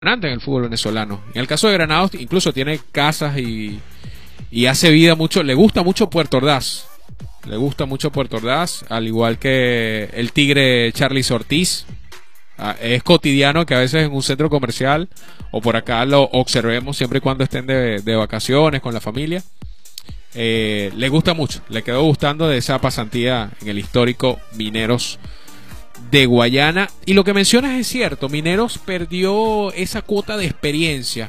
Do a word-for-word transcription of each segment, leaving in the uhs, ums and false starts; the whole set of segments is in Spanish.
en el fútbol venezolano. En el caso de Granados, incluso tiene casas y, y hace vida mucho. Le gusta mucho Puerto Ordaz. Le gusta mucho Puerto Ordaz, al igual que el Tigre Charly Ortiz. Es cotidiano que a veces en un centro comercial o por acá lo observemos siempre y cuando estén de, de vacaciones con la familia. Eh, le gusta mucho, le quedó gustando de esa pasantía en el histórico Mineros de Guayana. Y lo que mencionas es cierto, Mineros perdió esa cuota de experiencia.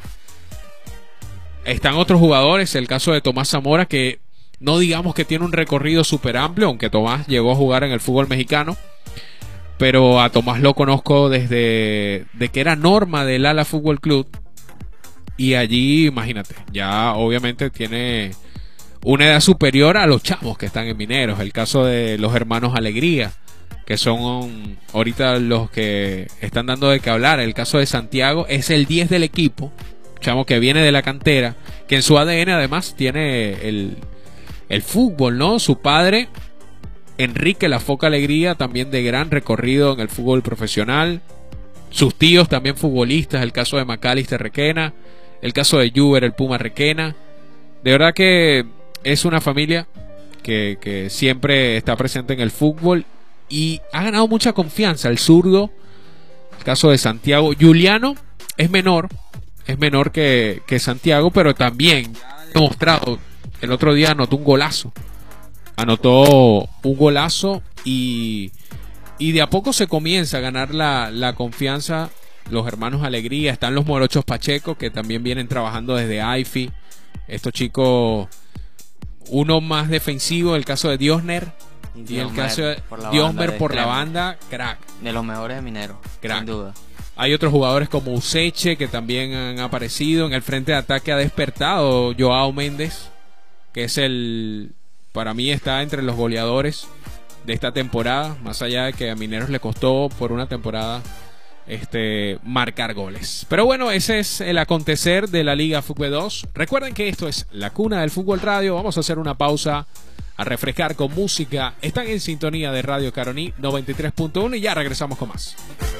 Están otros jugadores, el caso de Tomás Zamora, que no digamos que tiene un recorrido súper amplio, aunque Tomás llegó a jugar en el fútbol mexicano, pero a Tomás lo conozco desde de que era norma del Ala Fútbol Club, y allí, imagínate, ya obviamente tiene una edad superior a los chavos que están en Mineros. El caso de los hermanos Alegría, que son ahorita los que están dando de qué hablar. El caso de Santiago es el diez del equipo, chamo que viene de la cantera, que en su A D N además tiene el, el fútbol, ¿no? Su padre, Enrique La Foca Alegría, también de gran recorrido en el fútbol profesional. Sus tíos también futbolistas, el caso de Macalister Requena, el caso de Juber, el Puma Requena. De verdad que es una familia que, que siempre está presente en el fútbol y ha ganado mucha confianza. El zurdo, el caso de Santiago. Juliano es menor, es menor que, que Santiago, pero también ha demostrado. El otro día anotó un golazo. Anotó un golazo y, y de a poco se comienza a ganar la, la confianza. Los hermanos Alegría, están los Morochos Pacheco, que también vienen trabajando desde A I F I. Estos chicos, uno más defensivo, el caso de Diosner. Y el caso de Diosmer por la banda, crack. De los mejores de Mineros, crack, sin duda. Hay otros jugadores como Useche que también han aparecido. En el frente de ataque ha despertado Joao Méndez, que es el, para mí está entre los goleadores de esta temporada, más allá de que a Mineros le costó por una temporada este marcar goles. Pero bueno, ese es el acontecer de la Liga Fútbol dos. Recuerden que esto es la cuna del fútbol radio. Vamos a hacer una pausa a refrescar con música. Están en sintonía de Radio Caroní noventa y tres punto uno y ya regresamos con más.